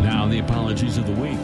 Now the apologies of the week.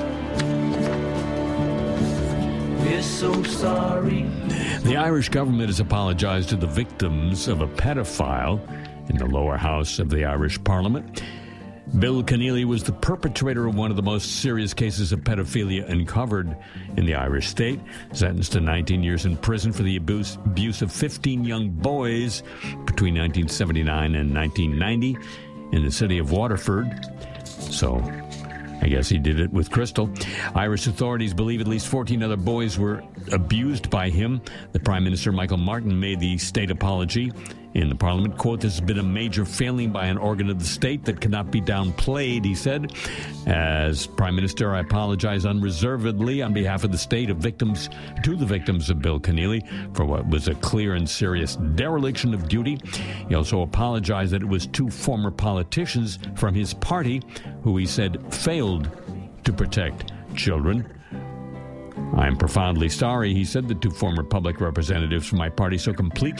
We're so sorry. The Irish government has apologized to the victims of a pedophile in the lower house of the Irish Parliament. Bill Keneally was the perpetrator of one of the most serious cases of pedophilia uncovered in the Irish state, sentenced to 19 years in prison for the abuse of 15 young boys between 1979 and 1990 in the city of Waterford. So, I guess he did it with Crystal. Irish authorities believe at least 14 other boys were abused by him. The Prime Minister, Michael Martin, made the state apology in the Parliament. Quote, "This has been a major failing by an organ of the state that cannot be downplayed," he said. "As Prime Minister, I apologize unreservedly on behalf of the state to the victims of Bill Keneally for what was a clear and serious dereliction of duty." He also apologized that it was two former politicians from his party who he said failed to protect children. "I am profoundly sorry," he said. "The two former public representatives from my party so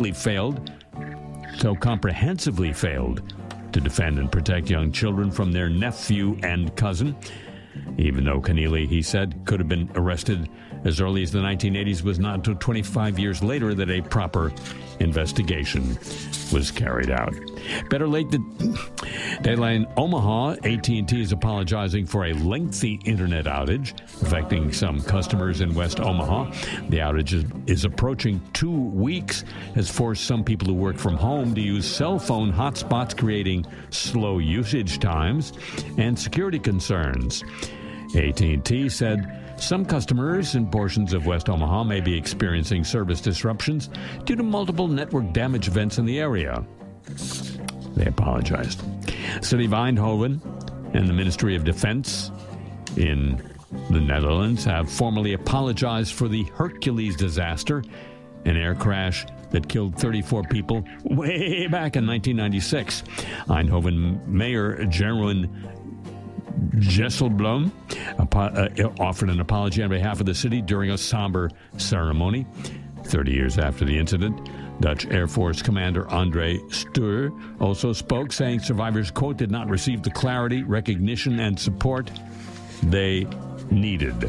comprehensively failed to defend and protect young children from their nephew and cousin." Even though Keneally, he said, could have been arrested as early as the 1980s, was not until 25 years later that a proper investigation was carried out. Better late than Dayline Omaha, AT&T is apologizing for a lengthy internet outage affecting some customers in West Omaha. The outage is approaching 2 weeks, has forced some people who work from home to use cell phone hotspots, creating slow usage times and security concerns. AT&T said some customers in portions of West Omaha may be experiencing service disruptions due to multiple network damage events in the area. They apologized. City of Eindhoven and the Ministry of Defense in the Netherlands have formally apologized for the Hercules disaster, an air crash that killed 34 people way back in 1996. Eindhoven Mayor Jeroen Jesselblom offered an apology on behalf of the city during a somber ceremony. 30 years after the incident, Dutch Air Force Commander André Steur also spoke, saying survivors, quote, "did not receive the clarity, recognition, and support they needed."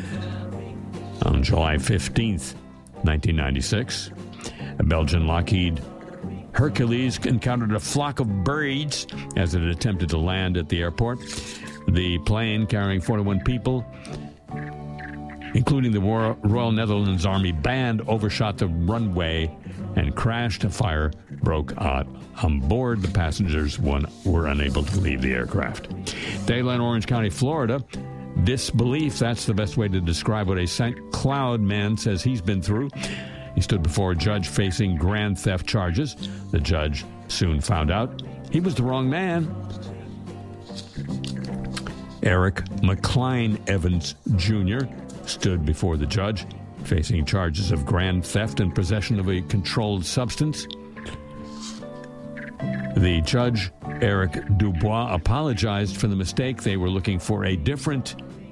On July 15th, 1996, a Belgian Lockheed Hercules encountered a flock of birds as it attempted to land at the airport. The plane, carrying 41 people, including the Royal Netherlands Army Band, overshot the runway and crashed. A fire broke out on board. The passengers were unable to leave the aircraft. Dayline, Orange County, Florida. Disbelief, that's the best way to describe what a St. Cloud man says he's been through. He stood before a judge facing grand theft charges. The judge soon found out he was the wrong man. Eric McCline Evans Jr. stood before the judge, facing charges of grand theft and possession of a controlled substance. The judge, Eric Dubois, apologized for the mistake. They were looking for a different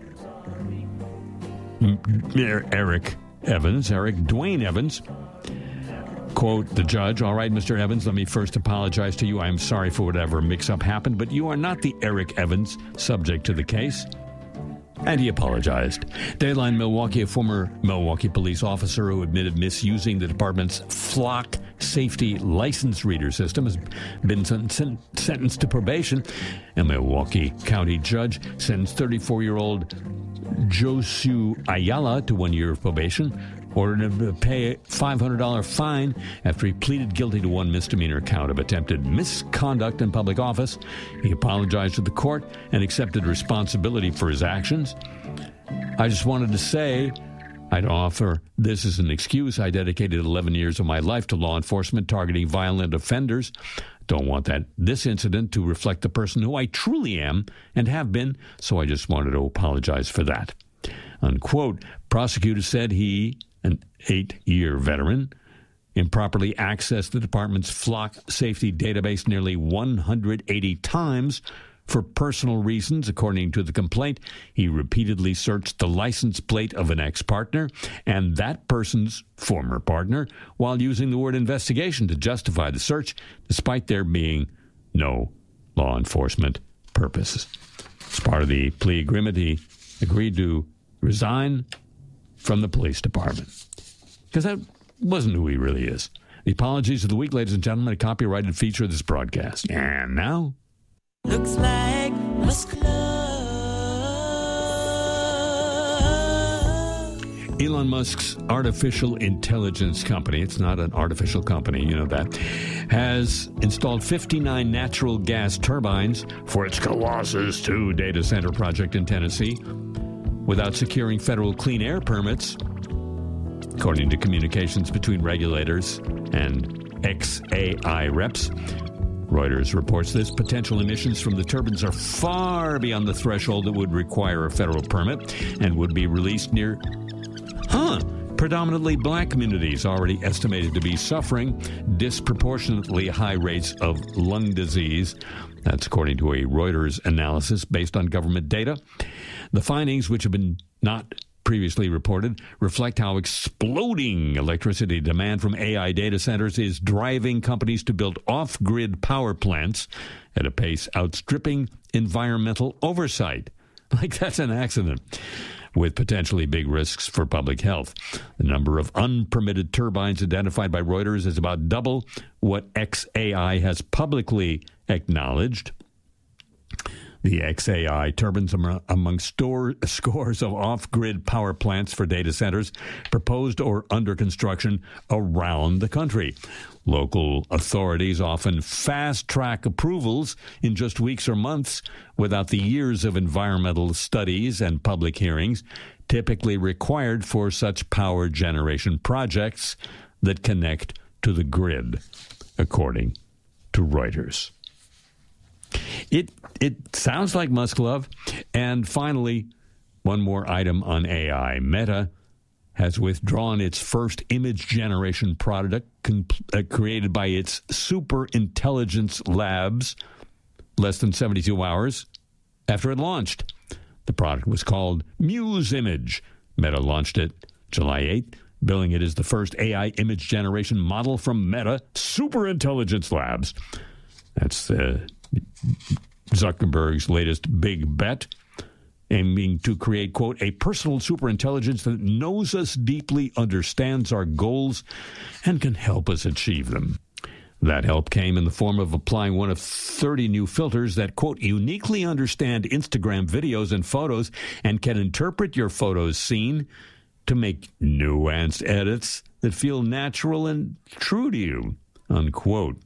Eric Dwayne Evans. Quote, the judge, "All right, Mr. Evans, let me first apologize to you. I am sorry for whatever mix-up happened, but you are not the Eric Evans subject to the case." And he apologized. Dayline, Milwaukee, a former Milwaukee police officer who admitted misusing the department's Flock safety license reader system has been sentenced to probation. A Milwaukee County judge sentenced 34-year-old Josu Ayala to 1 year of probation, ordered him to pay a $500 fine after he pleaded guilty to one misdemeanor count of attempted misconduct in public office. He apologized to the court and accepted responsibility for his actions. "I just wanted to say, I don't offer this as an excuse. I dedicated 11 years of my life to law enforcement targeting violent offenders. Don't want this incident to reflect the person who I truly am and have been, so I just wanted to apologize for that." Unquote. Prosecutors said he, an 8-year veteran, improperly accessed the department's Flock safety database nearly 180 times for personal reasons. According to the complaint, he repeatedly searched the license plate of an ex-partner and that person's former partner while using the word investigation to justify the search, despite there being no law enforcement purposes. part of the plea agreement, he agreed to resign from the police department. Because that wasn't who he really is. The apologies of the week, ladies and gentlemen, a copyrighted feature of this broadcast. And now... Looks like Musk Elon Musk's artificial intelligence company, it's not an artificial company, you know that, has installed 59 natural gas turbines for its Colossus 2 data center project in Tennessee without securing federal clean air permits, according to communications between regulators and XAI reps. Reuters reports this. Potential emissions from the turbines are far beyond the threshold that would require a federal permit and would be released near predominantly black communities already estimated to be suffering disproportionately high rates of lung disease. That's according to a Reuters analysis based on government data. The findings, which have been not previously reported, reflect how exploding electricity demand from AI data centers is driving companies to build off-grid power plants at a pace outstripping environmental oversight. Like that's an accident, with potentially big risks for public health. The number of unpermitted turbines identified by Reuters is about double what XAI has publicly acknowledged. The XAI turbines are among scores of off-grid power plants for data centers proposed or under construction around the country. Local authorities often fast-track approvals in just weeks or months without the years of environmental studies and public hearings typically required for such power generation projects that connect to the grid, according to Reuters. It sounds like Musk love. And finally, one more item on AI. Meta has withdrawn its first image generation product created by its super intelligence labs less than 72 hours after it launched. The product was called Muse Image. Meta launched it July 8th, billing it as the first AI image generation model from Meta Super Intelligence Labs. That's Zuckerberg's latest big bet, aiming to create, quote, a personal superintelligence that knows us deeply, understands our goals, and can help us achieve them. That help came in the form of applying one of 30 new filters that, quote, uniquely understand Instagram videos and photos and can interpret your photos seen to make nuanced edits that feel natural and true to you, unquote.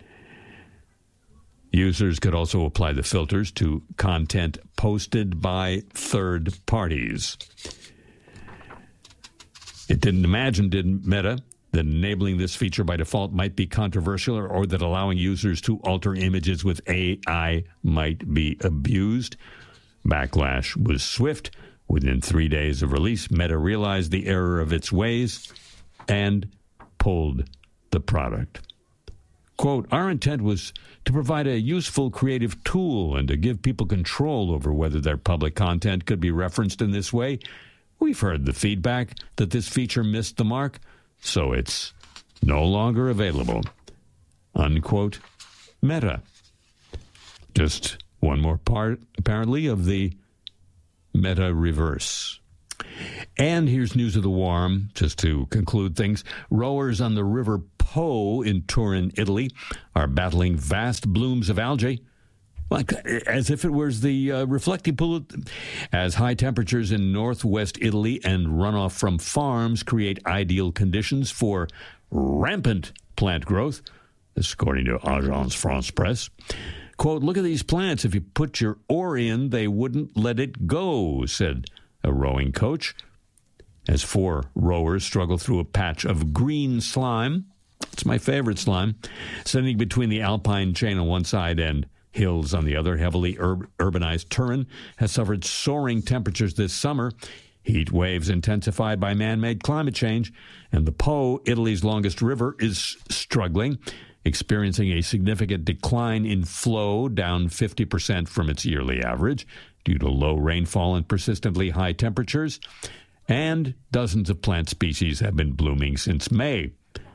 Users could also apply the filters to content posted by third parties. It didn't imagine, didn't Meta, that enabling this feature by default might be controversial or that allowing users to alter images with AI might be abused. Backlash was swift. Within 3 days of release, Meta realized the error of its ways and pulled the product. Quote, our intent was to provide a useful creative tool and to give people control over whether their public content could be referenced in this way. We've heard the feedback that this feature missed the mark, so it's no longer available. Unquote, Meta. Just one more part, apparently, of the Meta reverse. And here's news of the warm, just to conclude things. Rowers on the River Po in Turin, Italy, are battling vast blooms of algae, like as if it was the reflecting pool, as high temperatures in northwest Italy and runoff from farms create ideal conditions for rampant plant growth, this according to Agence France-Presse. Quote, look at these plants. If you put your oar in, they wouldn't let it go, said a rowing coach, as 4 rowers struggle through a patch of green slime. It's my favorite slime, sitting between the Alpine chain on one side and hills on the other. Heavily urbanized Turin has suffered soaring temperatures this summer. Heat waves intensified by man-made climate change, and the Po, Italy's longest river, is struggling, experiencing a significant decline in flow, down 50% from its yearly average due to low rainfall and persistently high temperatures, and dozens of plant species have been blooming since May.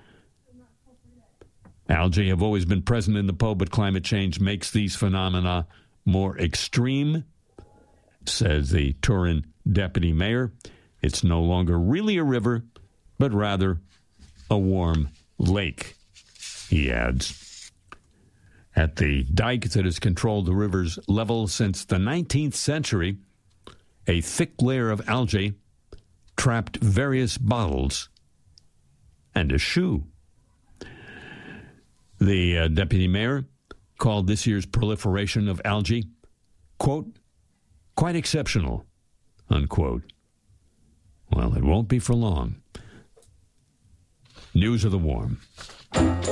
Algae have always been present in the Po, but climate change makes these phenomena more extreme. says the Turin deputy mayor. It's no longer really a river, but rather a warm lake, he adds. At the dike that has controlled the river's level since the 19th century, a thick layer of algae trapped various bottles and a shoe. The deputy mayor called this year's proliferation of algae, quote, quite exceptional, unquote. Well, it won't be for long. News of the Warm.